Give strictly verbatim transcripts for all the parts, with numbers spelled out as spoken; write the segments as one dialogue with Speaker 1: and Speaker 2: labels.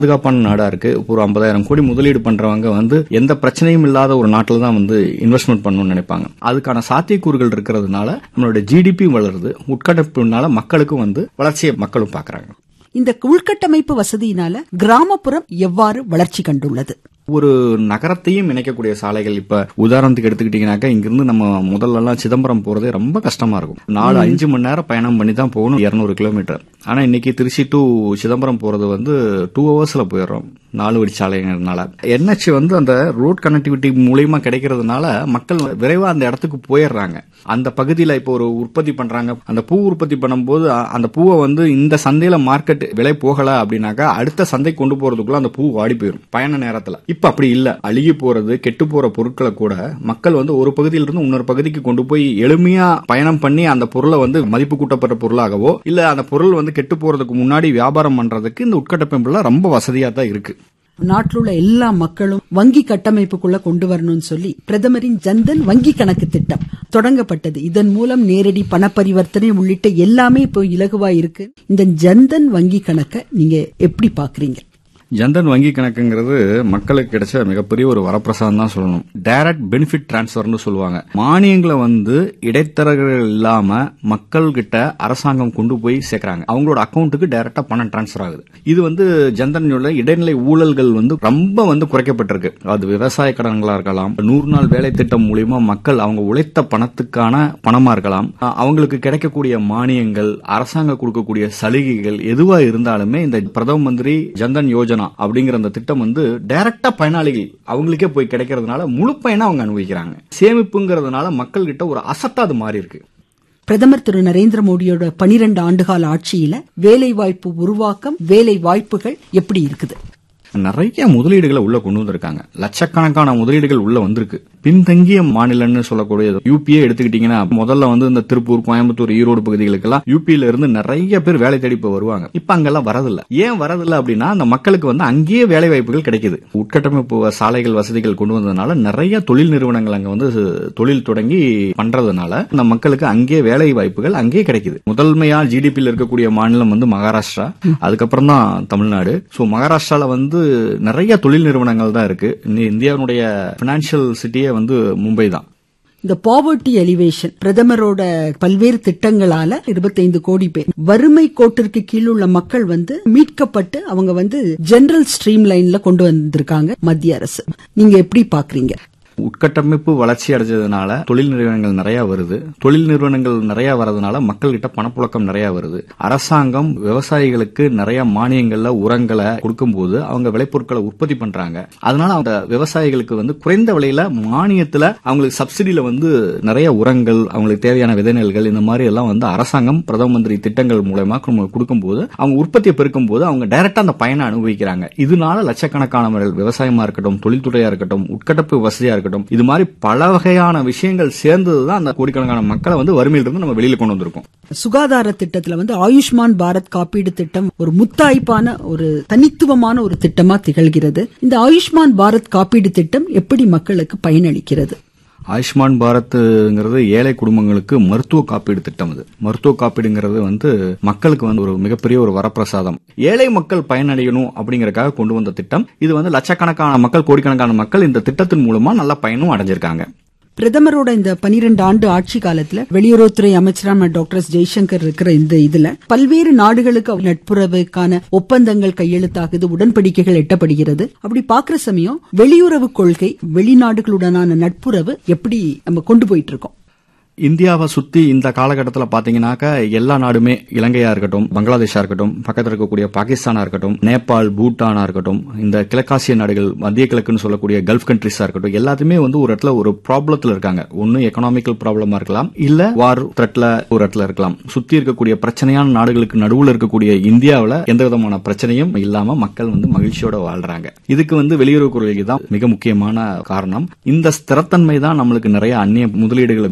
Speaker 1: பாதுகாப்பான நாடா இருக்கு. ஒரு ஐம்பதாயிரம் கோடி முதலீடு பண்றவங்க வந்து எந்த பிரச்சனையும் இல்லாத ஒரு நாட்டில் தான் வந்து இன்வெஸ்ட்மெண்ட் பண்ணணும்னு நினைப்பாங்க. அதுக்கான சாத்தியக்கூறுகள் இருக்கிறதுனால நம்மளோட ஜிடிபி வளருது. உட்கட்டமைப்புனால மக்களுக்கும் வந்து வளர்ச்சியை மக்களும் பாக்குறாங்க.
Speaker 2: இந்த உள்கட்டமைப்பு வசதியினால கிராமப்புறம் எவ்வாறு வளர்ச்சி கண்டுள்ளது?
Speaker 1: ஒரு நகரத்தையும் இணைக்கக்கூடிய சாலைகள் இப்ப உதாரணத்துக்கு எடுத்துக்கிட்டீங்கன்னாக்கா இங்கிருந்து நம்ம முதல்ல எல்லாம் சிதம்பரம் போறதே ரொம்ப கஷ்டமா இருக்கும். நாலு அஞ்சு மணி நேரம் பயணம் பண்ணி தான் போகணும், இருநூறு கிலோமீட்டர். ஆனா இன்னைக்கு திருச்சி டு சிதம்பரம் போறது வந்து டூ ஹவர்ஸ்ல போயிடுறோம், நாலு வழி சாலைங்கிறதுனால. என்ஹெச் வந்து அந்த ரோட் கனெக்டிவிட்டி மூலியமா கிடைக்கிறதுனால மக்கள் விரைவா அந்த இடத்துக்கு போயிடுறாங்க. அந்த பகுதியில இப்போ ஒரு உற்பத்தி பண்றாங்க, அந்த பூ உற்பத்தி பண்ணும்போது அந்த பூவை வந்து இந்த சந்தையில மார்க்கெட் விலை போகல அப்படின்னாக்கா அடுத்த சந்தை கொண்டு போறதுக்குள்ள அந்த பூ வாடி போயிடும் பயண நேரத்துல. இப்ப அப்படி இல்ல, அழுகி போறது கெட்டு போற பொருட்களை கூட மக்கள் வந்து ஒரு பகுதியிலிருந்து இன்னொரு பகுதிக்கு கொண்டு போய் எளிமையா பயணம் பண்ணி அந்த பொருளை வந்து மதிப்பு கூட்டப்பட்ட பொருளாகவோ இல்ல அந்த பொருள் வந்து கெட்டு போறதுக்கு முன்னாடி வியாபாரம் பண்றதுக்கு இந்த உட்கட்டமைப்புல ரொம்ப வசதியா தான் இருக்கு.
Speaker 2: நாட்டில் உள்ள எல்லா மக்களும் வங்கி கட்டமைப்புக்குள்ள கொண்டு வரணும்னு சொல்லி பிரதமரின் ஜன்தன் வங்கி கணக்கு திட்டம் தொடங்கப்பட்டது. இதன் மூலம் நேரடி பண பரிவர்த்தனை உள்ளிட்ட எல்லாமே இப்போ இலகுவா இருக்கு. இந்த ஜன்தன் வங்கி கணக்கை நீங்க எப்படி பாக்குறீங்க?
Speaker 1: ஜன்தன் வங்கி கணக்குங்கிறது மக்களுக்கு கிடைச்ச மிகப்பெரிய ஒரு வரப்பிரசாதம் தான் சொல்லணும். டைரக்ட் பெனிஃபிட் டிரான்ஸ்பர்னு சொல்லுவாங்க. மானியங்களை வந்து இடைத்தரகர்கள் இல்லாம மக்கள் கிட்ட அரசாங்கம் கொண்டு போய் சேர்க்கறாங்க. அவங்களோட அக்கௌண்ட்டுக்கு டைரக்டா பணம் டிரான்ஸ்பர் ஆகுது. இது வந்து ஜன்தன் இடைநிலை ஊழல்கள் வந்து ரொம்ப வந்து குறைக்கப்பட்டிருக்கு. அது விவசாய கடன்களா இருக்கலாம், நூறு நாள் வேலை திட்டம் மூலியமா மக்கள் அவங்க உழைத்த பணத்துக்கான பணமா இருக்கலாம், அவங்களுக்கு கிடைக்கக்கூடிய மானியங்கள், அரசாங்கம் கொடுக்கக்கூடிய சலுகைகள் எதுவா இருந்தாலுமே இந்த பிரதம மந்திரி ஜன்தன் யோஜனா அப்படிங்கிற அந்த திட்டம் வந்து டைரக்டா பயனாளிகள் அவங்களுக்கே போய் கிடைக்கிறதுனால முழு பயனா அவங்க அனுபவிக்கிறாங்க. சேமிப்புங்கிறதுனால மக்கள் கிட்ட ஒரு அசட்டா அது மாறி இருக்கு.
Speaker 2: பிரதமர் திரு நரேந்திர மோடியோட பனிரெண்டு ஆண்டுகால ஆட்சியில வேலை வாய்ப்பு உருவாக்கம், வேலை வாய்ப்புகள் எப்படி இருக்குது?
Speaker 1: நிறைய முதலீடுகளை உள்ள கொண்டு வந்திருக்காங்க. லட்சக்கணக்கான முதலீடுகள் உள்ள வந்திருக்கு. பின்தங்கிய மாநிலம்னு சொல்லக்கூடிய யூபியே எடுத்துக்கிட்டீங்கன்னா முதல்ல வந்து இந்த திருப்பூர், கோயம்புத்தூர், ஈரோடு பகுதிகளுக்கெல்லாம் யூபியில இருந்து நிறைய பேர் வேலை தேடி இப்ப வருவாங்க. இப்ப அங்கெல்லாம் வரதில்ல. ஏன் வரதில்ல அப்படின்னா அந்த மக்களுக்கு வந்து அங்கேயே வேலை வாய்ப்புகள் கிடைக்குது. உட்கட்டமைப்பு சாலைகள் வசதிகள் கொண்டு வந்ததுனால நிறைய தொழில் நிறுவனங்கள் அங்க வந்து தொழில் தொடங்கி பண்றதுனால அந்த மக்களுக்கு அங்கேயே வேலை வாய்ப்புகள் அங்கேயே கிடைக்குது. முதன்மையா ஜிடிபியில் இருக்கக்கூடிய மாநிலம் வந்து மகாராஷ்டிரா, அதுக்கப்புறம் தான் தமிழ்நாடு. சோ மகாராஷ்டிரால வந்து நிறைய தொழில் நிறுவனங்கள் தான் இருக்கு. இந்தியாவுடைய பினான்சியல் சிட்டியே வந்து மும்பை தான்.
Speaker 2: இந்த பாவர்ட்டி எலிவேஷன் பிரதமரோட பல்வேறு திட்டங்களால இருபத்தைந்து கோடி பேர் வறுமை கோட்டிற்கு கீழுள்ள மக்கள் வந்து மீட்கப்பட்டு அவங்க வந்து ஜெனரல் ஸ்ட்ரீம் லைன்ல கொண்டு வந்திருக்காங்க மத்திய அரசு. நீங்க எப்படி பாக்குறீங்க?
Speaker 1: உட்கட்டமைப்பு வளர்ச்சி அடைஞ்சதுனால தொழில் நிறுவனங்கள் நிறைய வருது. தொழில் நிறுவனங்கள் நிறைய வரதுனால மக்கள் கிட்ட பணப்புழக்கம் நிறைய வருது. அரசாங்கம் விவசாயிகளுக்கு நிறைய மானியங்கள்ல உரங்களை கொடுக்கும் போது அவங்க விளைபொருட்களை உற்பத்தி பண்றாங்க. அதனால அந்த விவசாயிகளுக்கு வந்து குறைந்த விலையில மானியத்துல அவங்களுக்கு சப்சிடியில வந்து நிறைய உரங்கள், அவங்களுக்கு தேவையான விதைநெல்கள் இந்த மாதிரி எல்லாம் வந்து அரசாங்கம் பிரதம மந்திரி திட்டங்கள் மூலமா கொடுக்கும் போது அவங்க உற்பத்தியை பெருக்கும் போது அவங்க டைரக்டா அந்த பயனை அனுபவிக்கிறாங்க. இதனால லட்சக்கணக்கானவர்கள் விவசாயமா இருக்கட்டும், தொழில்துறையா இருக்கட்டும், உட்கட்டமைப்பு வசதியா இருக்கட்டும், இது மாதிரி பல வகையான விஷயங்கள் சேர்ந்ததுதான் அந்த கோடிக்கணக்கான மக்களை வந்து வறுமையிலிருந்து நம்ம வெளியில கொண்டு வந்திருக்கோம்.
Speaker 2: சுகாதார திட்டத்துல வந்து ஆயுஷ்மான் பாரத் காப்பீடு திட்டம் ஒரு முத்தாய்ப்பான ஒரு தனித்துவமான ஒரு திட்டமா திகழ்கிறது. இந்த ஆயுஷ்மான் பாரத் காப்பீடு திட்டம் எப்படி மக்களுக்கு பயனளிக்கிறது?
Speaker 1: ஆயுஷ்மான் பாரத்ங்கிறது ஏழை குடும்பங்களுக்கு மருத்துவ காப்பீடு திட்டம். அது மருத்துவ காப்பீடுங்கிறது வந்து மக்களுக்கு வந்து ஒரு மிகப்பெரிய ஒரு வரப்பிரசாதம். ஏழை மக்கள் பயனடையணும் அப்படிங்கறதுக்காக கொண்டு வந்த திட்டம். இது வந்து லட்சக்கணக்கான மக்கள், கோடிக்கணக்கான மக்கள் இந்த திட்டத்தின் மூலமா நல்ல பயனும் அடைஞ்சிருக்காங்க.
Speaker 2: பிரதமரோட இந்த பனிரெண்டு ஆண்டு ஆட்சி காலத்துல வெளியுறவுத்துறை அமைச்சரான டாக்டர் எஸ் ஜெய்சங்கர் இருக்கிற இந்த இதுல பல்வேறு நாடுகளுக்கு நட்புறவுக்கான ஒப்பந்தங்கள் கையெழுத்தாகுது, உடன்படிக்கைகள் எட்டப்படுகிறது. அப்படி பாக்குற சமயம் வெளியுறவு கொள்கை, வெளிநாடுகளுடனான நட்புறவு எப்படி நம்ம கொண்டு போயிட்டு இருக்கோம்?
Speaker 1: இந்தியாவை சுத்தி இந்த காலகட்டத்தில் பாத்தீங்கன்னாக்கா எல்லா நாடுமே, இலங்கையா இருக்கட்டும், பங்களாதேஷா இருக்கட்டும், பக்கத்தில் இருக்கக்கூடிய பாகிஸ்தானா இருக்கட்டும், நேபாள், பூட்டானா இருக்கட்டும், இந்த கிழக்காசிய நாடுகள், மத்திய கிழக்குன்னு சொல்லக்கூடிய கல்ஃப் கண்ட்ரிஸா இருக்கட்டும், எல்லாத்துமே வந்து ஒரு இடத்துல ஒரு ப்ராப்ளத்துல இருக்காங்க. ஒன்னு எக்கனாமிக்கல் ப்ராப்ளமா இருக்கலாம், இல்ல வார் த்ரெட்ல ஒரு இடத்துல இருக்கலாம். சுத்தி இருக்கக்கூடிய பிரச்சனையான நாடுகளுக்கு நடுவுல இருக்கக்கூடிய இந்தியாவில் எந்த விதமான பிரச்சனையும் இல்லாம மக்கள் வந்து மகிழ்ச்சியோட வாழ்றாங்க. இதுக்கு வந்து வெளியுறவு கொள்கை தான் மிக முக்கியமான காரணம். இந்த ஸ்திரத்தன்மை தான் நம்மளுக்கு நிறைய அந்நிய முதலீடுகளை கொண்டு வந்திருக்கு.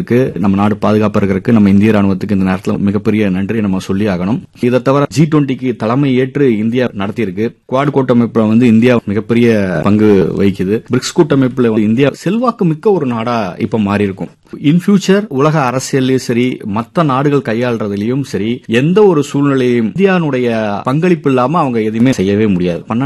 Speaker 1: இருக்கிறதுக்கு, நம்ம நாடு பாதுகாப்பா இருக்கிறதுக்கு நம்ம இந்திய ராணுவத்துக்கு இந்த நேரத்தில் மிகப்பெரிய நன்றி நம்ம சொல்லி ஆகணும். இதை தவிர ஜி டுவெண்டிக்கு தலைமை ஏற்று இந்தியா நடத்தியிருக்கு. குவாட் கூட்டமைப்புல வந்து இந்தியா மிகப்பெரிய பங்கு வகிக்குது. பிரிக்ஸ் கூட்டமைப்புல இந்தியா செல்வாக்கு மிக்க ஒரு நாடா இப்ப மாறி இருக்கும். இன் ஃபியூச்சர் உலக அரசியலையும் சரி, மற்ற நாடுகள் கையாளுறதுலயும் சரி, எந்த ஒரு சூழ்நிலையும் இந்தியாவுடைய பங்களிப்பு இல்லாம அவங்க எதுவுமே செய்யவே முடியாது.